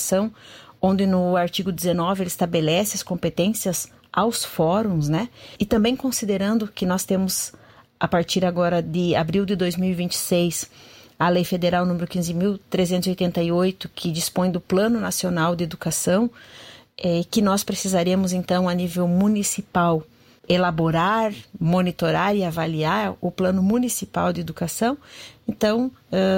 Educação, onde no artigo 19 ele estabelece as competências aos fóruns, né? E também considerando que nós temos, a partir agora de abril de 2026, a Lei Federal número 15.388, que dispõe do Plano Nacional de Educação, que nós precisaremos, então, a nível municipal, elaborar, monitorar e avaliar o Plano Municipal de Educação. Então,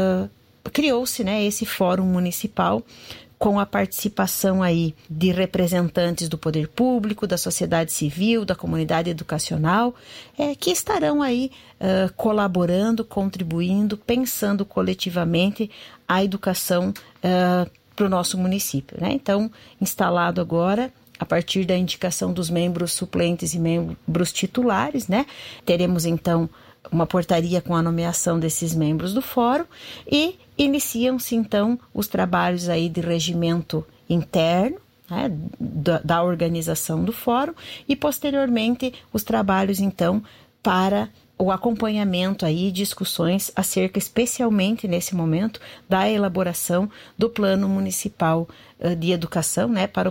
criou-se, né, esse Fórum Municipal com a participação aí de representantes do poder público, da sociedade civil, da comunidade educacional, que estarão aí colaborando, contribuindo, pensando coletivamente a educação para o nosso município, né? Então, instalado agora, a partir da indicação dos membros suplentes e membros titulares, né? Teremos, então, uma portaria com a nomeação desses membros do fórum e iniciam-se, então, os trabalhos aí de regimento interno, né, da organização do fórum e, posteriormente, os trabalhos, então, para o acompanhamento aí, discussões acerca, especialmente nesse momento, da elaboração do Plano Municipal de Educação, né, para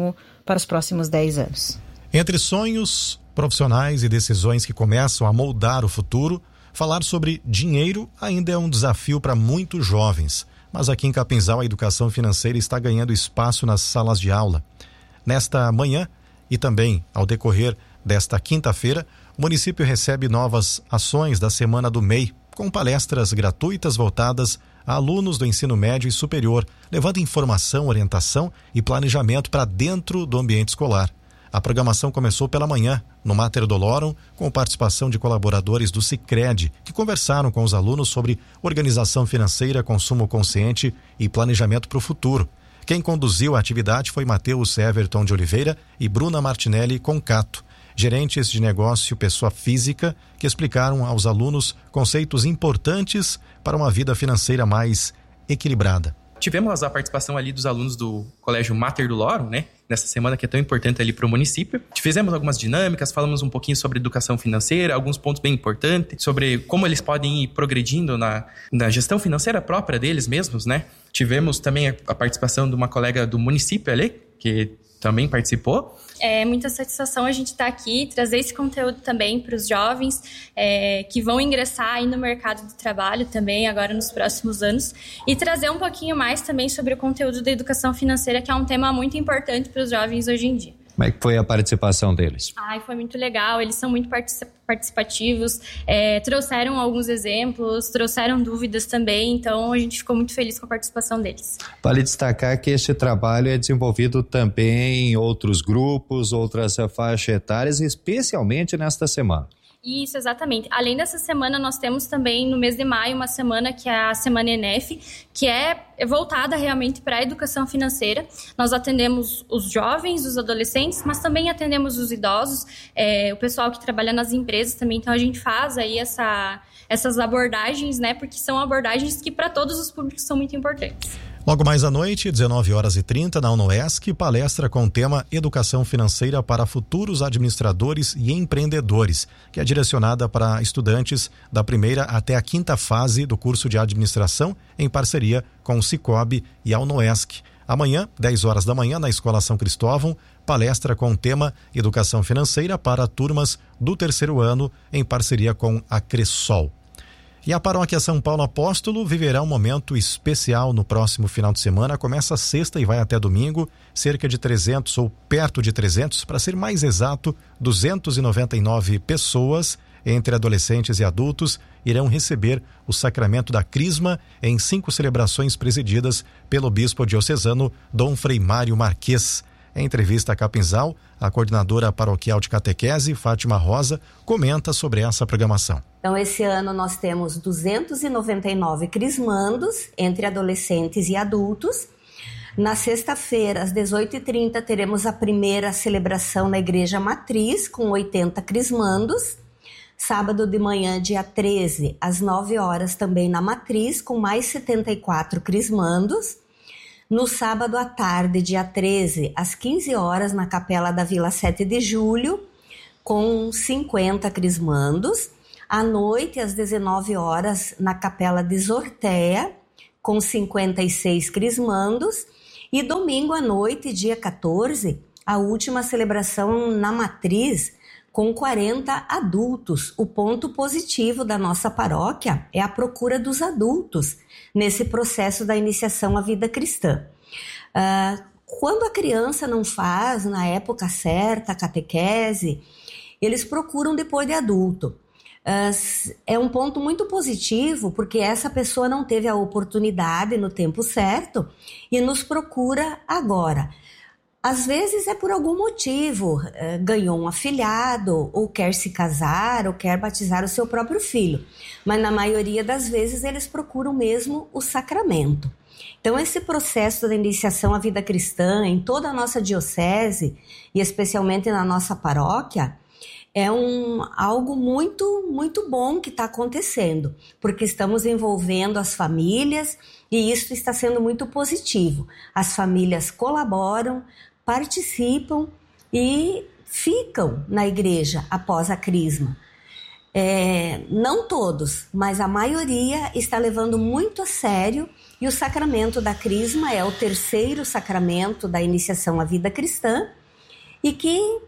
os próximos 10 anos. Entre sonhos profissionais e decisões que começam a moldar o futuro, falar sobre dinheiro ainda é um desafio para muitos jovens, mas aqui em Capinzal a educação financeira está ganhando espaço nas salas de aula. Nesta manhã e também ao decorrer desta quinta-feira, o município recebe novas ações da Semana do MEI, com palestras gratuitas voltadas a alunos do ensino médio e superior, levando informação, orientação e planejamento para dentro do ambiente escolar. A programação começou pela manhã, no Mater Dolorum, com participação de colaboradores do Sicredi, que conversaram com os alunos sobre organização financeira, consumo consciente e planejamento para o futuro. Quem conduziu a atividade foi Matheus Everton de Oliveira e Bruna Martinelli Concato, gerentes de negócio pessoa física, que explicaram aos alunos conceitos importantes para uma vida financeira mais equilibrada. Tivemos a participação ali dos alunos do Colégio Mater Dolorum, né? Nessa semana que é tão importante ali para o município. Fizemos algumas dinâmicas, falamos um pouquinho sobre educação financeira, alguns pontos bem importantes, sobre como eles podem ir progredindo na gestão financeira própria deles mesmos, né? Tivemos também a participação de uma colega do município ali, que também participou. É muita satisfação a gente estar aqui, trazer esse conteúdo também para os jovens que vão ingressar aí no mercado de trabalho também agora nos próximos anos e trazer um pouquinho mais também sobre o conteúdo da educação financeira, que é um tema muito importante para os jovens hoje em dia. Como é que foi a participação deles? Foi muito legal, eles são muito participativos, trouxeram alguns exemplos, trouxeram dúvidas também, então a gente ficou muito feliz com a participação deles. Vale destacar que este trabalho é desenvolvido também em outros grupos, outras faixas etárias, especialmente nesta semana. Isso, exatamente. Além dessa semana, nós temos também no mês de maio uma semana que é a Semana ENEF, que é voltada realmente para a educação financeira. Nós atendemos os jovens, os adolescentes, mas também atendemos os idosos, o pessoal que trabalha nas empresas também. Então a gente faz aí essas abordagens, né? Porque são abordagens que para todos os públicos são muito importantes. Logo mais à noite, 19h30, na UNOESC, palestra com o tema Educação Financeira para Futuros Administradores e Empreendedores, que é direcionada para estudantes da primeira até a quinta fase do curso de administração, em parceria com o Sicob e a UNOESC. Amanhã, 10 horas da manhã, na Escola São Cristóvão, palestra com o tema Educação Financeira para turmas do terceiro ano, em parceria com a Cressol. E a Paróquia São Paulo Apóstolo viverá um momento especial no próximo final de semana. Começa sexta e vai até domingo, cerca de 300 ou perto de 300, para ser mais exato, 299 pessoas, entre adolescentes e adultos, irão receber o sacramento da Crisma em 5 celebrações presididas pelo bispo diocesano Dom Frei Mário Marques. Em entrevista a Capinzal, a coordenadora paroquial de catequese, Fátima Rosa, comenta sobre essa programação. Então, esse ano nós temos 299 crismandos entre adolescentes e adultos. Na sexta-feira, às 18h30, teremos a primeira celebração na Igreja Matriz, com 80 crismandos. Sábado de manhã, dia 13, às 9 horas, também na Matriz, com mais 74 crismandos. No sábado à tarde, dia 13, às 15 horas, na Capela da Vila 7 de Julho, com 50 crismandos. À noite, às 19 horas, na Capela de Zorteia, com 56 crismandos. E domingo à noite, dia 14, a última celebração na matriz com 40 adultos. O ponto positivo da nossa paróquia é a procura dos adultos nesse processo da iniciação à vida cristã. Quando a criança não faz na época certa a catequese, eles procuram depois de adulto. É um ponto muito positivo, porque essa pessoa não teve a oportunidade no tempo certo e nos procura agora. Às vezes é por algum motivo, ganhou um afilhado, ou quer se casar, ou quer batizar o seu próprio filho. Mas na maioria das vezes eles procuram mesmo o sacramento. Então esse processo da iniciação à vida cristã em toda a nossa diocese, e especialmente na nossa paróquia, é algo muito, muito bom que está acontecendo, porque estamos envolvendo as famílias e isso está sendo muito positivo. As famílias colaboram, participam e ficam na igreja após a crisma. Não todos, mas a maioria está levando muito a sério, e o sacramento da crisma é o terceiro sacramento da iniciação à vida cristã e que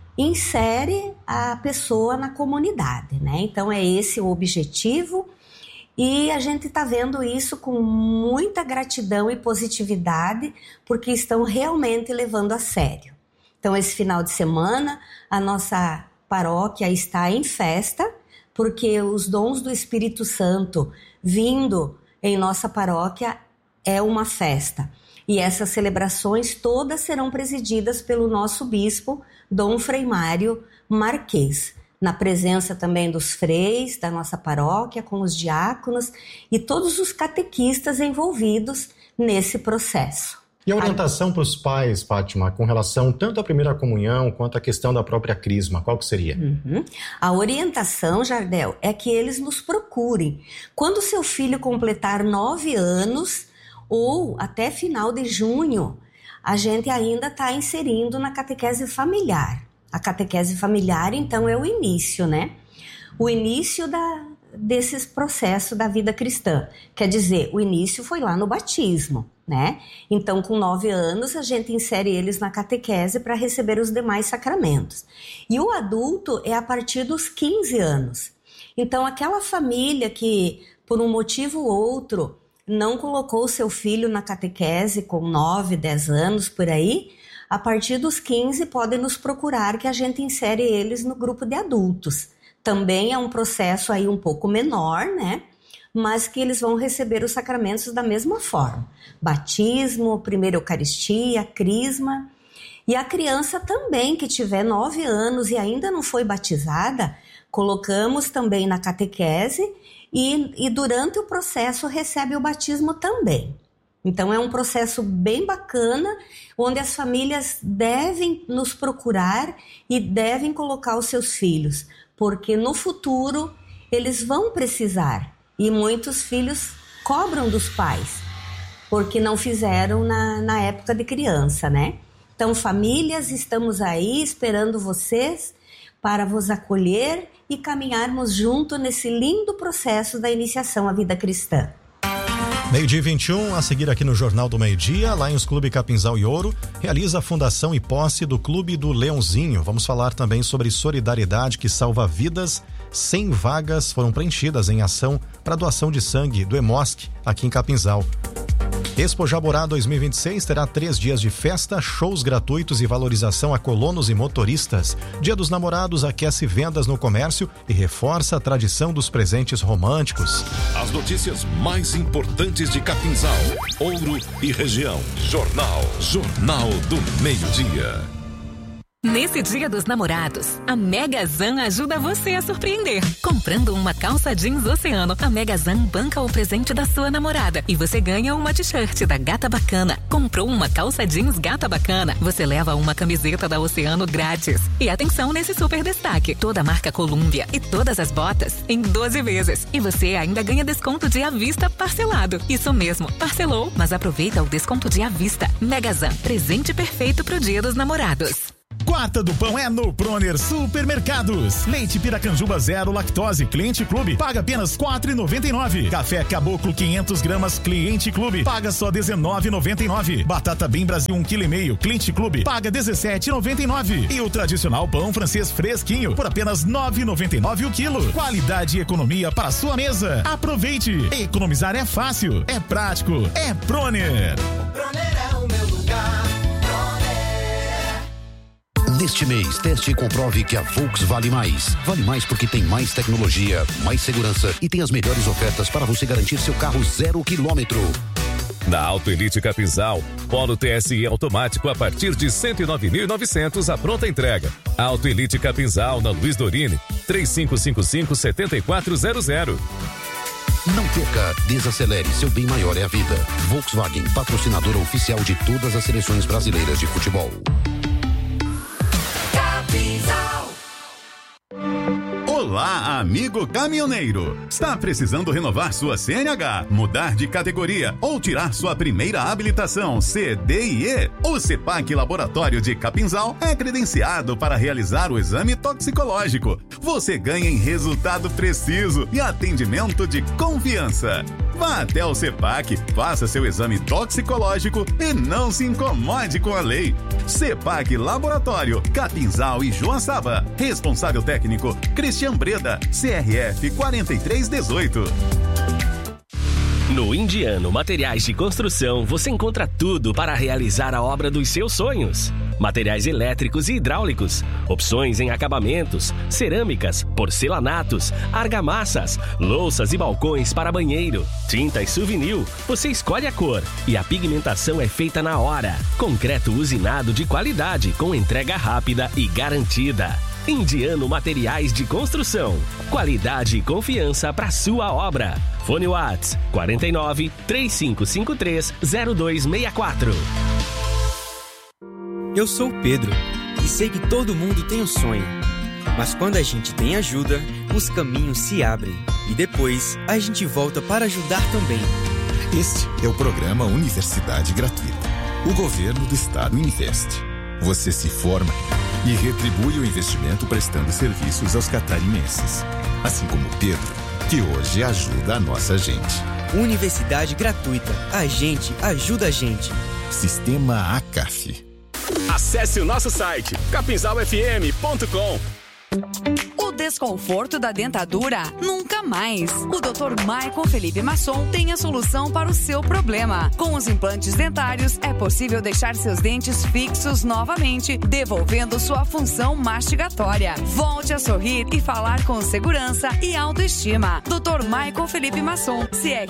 insere a pessoa na comunidade, né? Então é esse o objetivo, e a gente está vendo isso com muita gratidão e positividade, porque estão realmente levando a sério. Então esse final de semana a nossa paróquia está em festa, porque os dons do Espírito Santo vindo em nossa paróquia é uma festa. E essas celebrações todas serão presididas pelo nosso bispo, Dom Frei Mário Marquês, na presença também dos freis da nossa paróquia, com os diáconos e todos os catequistas envolvidos nesse processo. E a orientação para os pais, Fátima, com relação tanto à primeira comunhão quanto à questão da própria crisma, qual que seria? A orientação, Jardel, é que eles nos procurem. Quando seu filho completar 9 anos, ou até final de junho, a gente ainda está inserindo na catequese familiar. A catequese familiar, então, é o início, né? O início desses processos da vida cristã. Quer dizer, o início foi lá no batismo, né? Então, com 9 anos, a gente insere eles na catequese para receber os demais sacramentos. E o adulto é a partir dos 15 anos. Então, aquela família que, por um motivo ou outro, não colocou seu filho na catequese com 9, 10 anos, por aí, a partir dos 15 podem nos procurar que a gente insere eles no grupo de adultos. Também é um processo aí um pouco menor, né? Mas que eles vão receber os sacramentos da mesma forma. Batismo, primeira Eucaristia, crisma. E a criança também que tiver 9 anos e ainda não foi batizada, colocamos também na catequese e durante o processo recebe o batismo também. Então é um processo bem bacana, onde as famílias devem nos procurar e devem colocar os seus filhos, porque no futuro eles vão precisar, e muitos filhos cobram dos pais, porque não fizeram na época de criança, né? Então, famílias, estamos aí esperando vocês para vos acolher e caminharmos junto nesse lindo processo da iniciação à vida cristã. 12h21, a seguir aqui no Jornal do Meio-Dia, Lions Clube Capinzal e Ouro realiza a fundação e posse do Clube do Leãozinho. Vamos falar também sobre solidariedade que salva vidas. 100 vagas foram preenchidas em ação para doação de sangue do Hemosc aqui em Capinzal. Expo Jaborá 2026 terá 3 dias de festa, shows gratuitos e valorização a colonos e motoristas. Dia dos Namorados aquece vendas no comércio e reforça a tradição dos presentes românticos. As notícias mais importantes de Capinzal, Ouro e região. Jornal do Meio-Dia. Nesse Dia dos Namorados, a Megazan ajuda você a surpreender. Comprando uma calça jeans Oceano, a Megazan banca o presente da sua namorada e você ganha uma t-shirt da Gata Bacana. Comprou uma calça jeans Gata Bacana, você leva uma camiseta da Oceano grátis. E atenção nesse super destaque, toda a marca Columbia e todas as botas em 12 vezes. E você ainda ganha desconto de à vista parcelado. Isso mesmo, parcelou, mas aproveita o desconto de à vista. Megazan, presente perfeito pro Dia dos Namorados. Quarta do pão é no Proner Supermercados. Leite Piracanjuba 0 lactose Cliente Clube paga apenas R$4,99. Café Caboclo 500 gramas Cliente Clube paga só R$19,99. Batata Bem Brasil 1,5 kg Cliente Clube paga R$17,99. E o tradicional pão francês fresquinho por apenas R$9,99 o quilo. Qualidade e economia para a sua mesa. Aproveite. Economizar é fácil, é prático, é Proner. Proner é o meu lugar. Neste mês, teste e comprove que a Volks vale mais. Vale mais porque tem mais tecnologia, mais segurança e tem as melhores ofertas para você garantir seu carro 0 quilômetro. Na Auto Elite Capinzal, Polo TSI automático a partir de 109.900 a pronta entrega. Auto Elite Capinzal na Luiz Dorini, 3555-7400. Não perca, desacelere, seu bem maior é a vida. Volkswagen, patrocinadora oficial de todas as seleções brasileiras de futebol. Olá, amigo caminhoneiro! Está precisando renovar sua CNH, mudar de categoria ou tirar sua primeira habilitação C, D e E? O CEPAC Laboratório de Capinzal é credenciado para realizar o exame toxicológico. Você ganha em resultado preciso e atendimento de confiança. Vá até o CEPAC, faça seu exame toxicológico e não se incomode com a lei. CEPAC Laboratório, Capinzal e Joaçaba. Responsável técnico, Cristian Breda, CRF 4318. No Indiano Materiais de Construção, você encontra tudo para realizar a obra dos seus sonhos. Materiais elétricos e hidráulicos, opções em acabamentos, cerâmicas, porcelanatos, argamassas, louças e balcões para banheiro, tintas Suvinil, você escolhe a cor e a pigmentação é feita na hora. Concreto usinado de qualidade com entrega rápida e garantida. Indiano Materiais de Construção, qualidade e confiança para sua obra. Fone Whats 49 3553 0264. Eu sou o Pedro e sei que todo mundo tem um sonho. Mas quando a gente tem ajuda, os caminhos se abrem e depois a gente volta para ajudar também. Este é o programa Universidade Gratuita. O governo do estado investe. Você se forma e retribui o investimento prestando serviços aos catarinenses. Assim como Pedro, que hoje ajuda a nossa gente. Universidade Gratuita. A gente ajuda a gente. Sistema ACAF. Acesse o nosso site capinzalfm.com. O desconforto da dentadura? Nunca mais. O Dr. Michael Felipe Masson tem a solução para o seu problema. Com os implantes dentários, é possível deixar seus dentes fixos novamente, devolvendo sua função mastigatória. Volte a sorrir e falar com segurança e autoestima. Dr. Michael Felipe Masson, CR